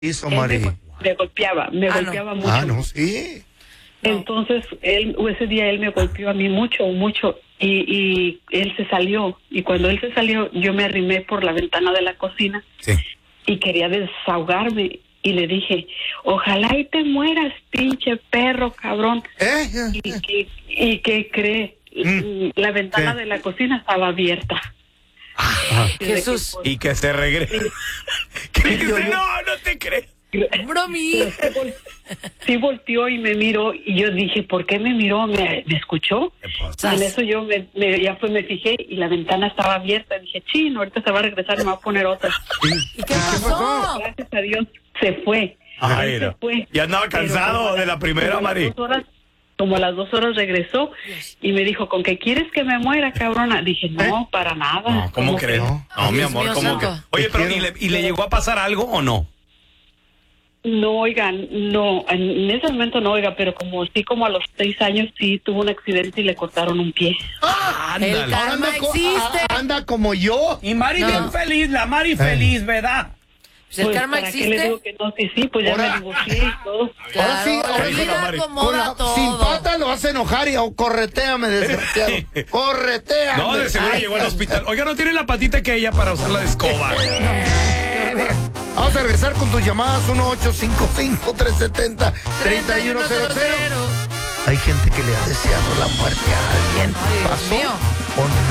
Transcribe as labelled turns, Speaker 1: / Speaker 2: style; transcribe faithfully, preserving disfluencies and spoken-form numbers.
Speaker 1: hizo,
Speaker 2: Él
Speaker 1: Mari?
Speaker 2: me, me golpeaba, me
Speaker 3: Ah,
Speaker 2: golpeaba
Speaker 3: no.
Speaker 2: mucho.
Speaker 1: Ah, no, sí.
Speaker 2: Entonces, él, ese día él me golpeó a mí mucho, mucho, y, y él se salió. Y cuando él se salió, yo me arrimé por la ventana de la cocina
Speaker 1: Sí.
Speaker 2: y quería desahogarme. Y le dije, ojalá y te mueras, pinche perro, cabrón.
Speaker 1: ¿Eh?
Speaker 2: ¿Y qué, y qué cree?
Speaker 1: Mm.
Speaker 2: La ventana
Speaker 1: ¿Qué?
Speaker 2: de la cocina estaba abierta.
Speaker 1: Ajá.
Speaker 2: Y de
Speaker 3: Jesús.
Speaker 2: que,
Speaker 4: Y que se regrese. Que dice, no, no te crees.
Speaker 2: pues,
Speaker 3: Bromi.
Speaker 2: pero sí, vol- sí volteó y me miró, y yo dije, ¿por qué me miró? ¿Me, me escuchó?
Speaker 3: Sas.
Speaker 2: En eso yo me, me- ya fue, me fijé y la ventana estaba abierta. Dije, chino, ahorita se va a regresar y me va a poner otra.
Speaker 3: ¿Y qué pasó?
Speaker 2: Gracias a Dios se fue.
Speaker 4: Ay,
Speaker 2: Él se
Speaker 4: no.
Speaker 2: fue.
Speaker 4: Y andaba
Speaker 2: Pero
Speaker 4: cansado
Speaker 2: como a
Speaker 4: de
Speaker 2: las-
Speaker 4: la primera,
Speaker 2: como a las
Speaker 4: Mari.
Speaker 2: dos horas- Como a las dos horas regresó y me dijo, ¿con qué quieres que me muera, cabrona? Dije, no, para nada.
Speaker 4: No, ¿cómo
Speaker 2: que
Speaker 4: crees?
Speaker 1: no?
Speaker 4: No, mi
Speaker 3: Dios
Speaker 4: amor,
Speaker 3: mío
Speaker 4: ¿cómo que?
Speaker 3: santo.
Speaker 4: Oye,
Speaker 1: Te
Speaker 4: pero ¿y
Speaker 1: quiero.
Speaker 4: le, ¿y le llegó a pasar algo o no?
Speaker 2: No, oigan, no, en ese momento no, oiga, pero como sí, como a los seis años sí tuvo un accidente y le cortaron un pie.
Speaker 3: El
Speaker 4: Ándale.
Speaker 3: karma
Speaker 1: Anda, co-
Speaker 3: existe.
Speaker 1: a- anda como yo.
Speaker 5: Y Mari
Speaker 3: No.
Speaker 5: bien feliz, la Mari feliz, ¿verdad?
Speaker 3: Pues el
Speaker 2: Pues,
Speaker 3: karma
Speaker 2: ¿para qué le digo
Speaker 3: existe.
Speaker 2: que no? Sí, sí, pues ya
Speaker 1: Ahora-
Speaker 2: me divorcié y todo.
Speaker 3: Claro,
Speaker 1: Ahora sí,
Speaker 3: la
Speaker 1: ahora
Speaker 4: sí, la
Speaker 3: vida
Speaker 4: Mari.
Speaker 1: Con
Speaker 3: acomoda
Speaker 1: la,
Speaker 3: todo.
Speaker 1: sin pata lo hace enojar y oh, correteame, desgraciado. Correteame.
Speaker 4: No, de seguro
Speaker 3: Ay,
Speaker 4: llegó al
Speaker 3: Dios.
Speaker 4: hospital. Oiga, no tiene la patita que ella para usarla de escoba.
Speaker 1: Vamos a regresar con tus llamadas uno ocho cinco cinco, tres siete cero, tres uno cero cero. Hay gente que le ha deseado la muerte a alguien.
Speaker 3: Ay, Dios
Speaker 1: ¿Pasó
Speaker 3: mío.
Speaker 1: o no?